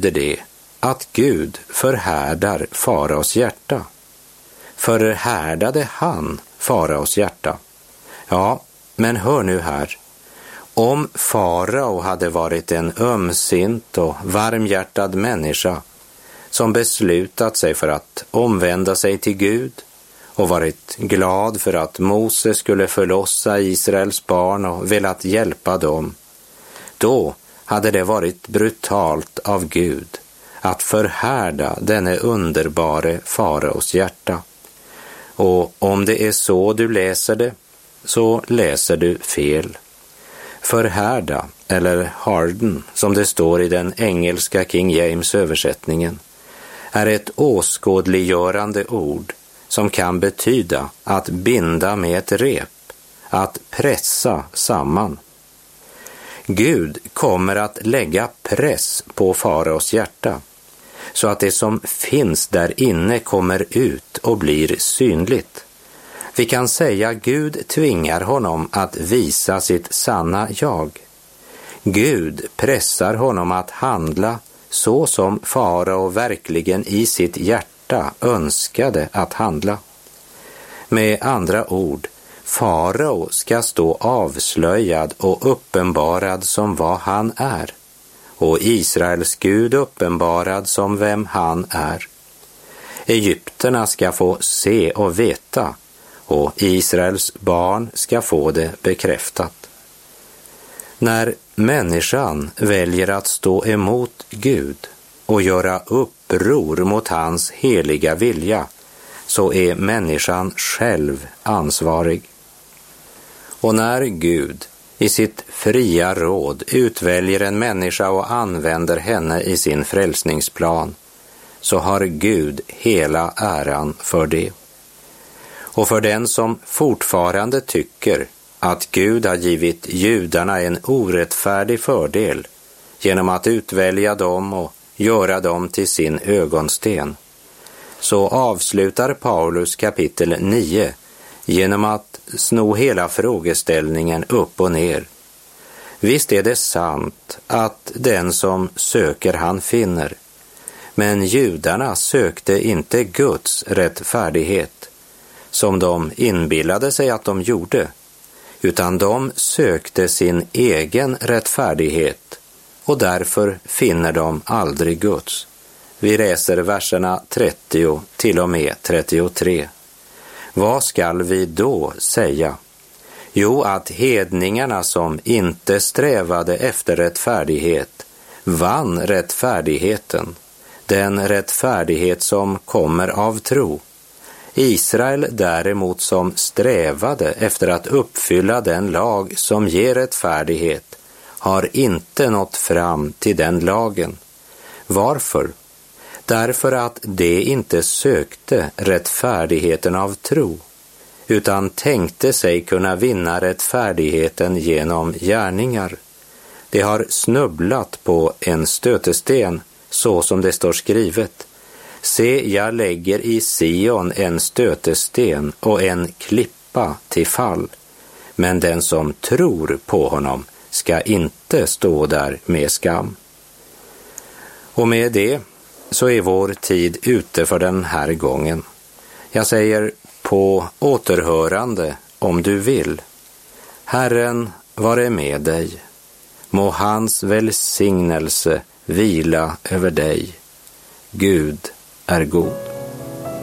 betyder det att Gud förhärdar faraos hjärta. Förhärdade han faraos hjärta? Ja, men hör nu här. Om farao hade varit en ömsint och varmhjärtad människa som beslutat sig för att omvända sig till Gud och varit glad för att Mose skulle förlossa Israels barn och velat hjälpa dem, då hade det varit brutalt av Gud att förhärda denne underbare faraos hjärta. Och om det är så du läser det, så läser du fel. Förhärda, eller harden, som det står i den engelska King James översättningen, är ett åskådliggörande ord som kan betyda att binda med ett rep, att pressa samman. Gud kommer att lägga press på faraos hjärta, så att det som finns där inne kommer ut och blir synligt. Vi kan säga att Gud tvingar honom att visa sitt sanna jag. Gud pressar honom att handla så som farao verkligen i sitt hjärta önskade att handla. Med andra ord, farao ska stå avslöjad och uppenbarad som vad han är, och Israels Gud uppenbarad som vem han är. Egypterna ska få se och veta, och Israels barn ska få det bekräftat. När människan väljer att stå emot Gud och göra uppror mot hans heliga vilja, så är människan själv ansvarig. Och när Gud i sitt fria råd utväljer en människa och använder henne i sin frälsningsplan, så har Gud hela äran för det. Och för den som fortfarande tycker att Gud har givit judarna en orättfärdig fördel genom att utvälja dem och göra dem till sin ögonsten, så avslutar Paulus kapitel 9 genom att sno hela frågeställningen upp och ner. Visst är det sant att den som söker han finner, men judarna sökte inte Guds rättfärdighet, som de inbillade sig att de gjorde, utan de sökte sin egen rättfärdighet, och därför finner de aldrig Guds. Vi läser verserna 30 till och med 33. Vad skall vi då säga? Jo, att hedningarna som inte strävade efter rättfärdighet vann rättfärdigheten, den rättfärdighet som kommer av tro. Israel däremot som strävade efter att uppfylla den lag som ger rättfärdighet har inte nått fram till den lagen. Varför? Därför att de inte sökte rättfärdigheten av tro, utan tänkte sig kunna vinna rättfärdigheten genom gärningar. De har snubblat på en stötesten, så som det står skrivet. Se, jag lägger i Sion en stötesten och en klippa till fall, men den som tror på honom ska inte stå där med skam. Och med det så är vår tid ute för den här gången. Jag säger på återhörande om du vill. Herren vare med dig. Må hans välsignelse vila över dig. Gud är god.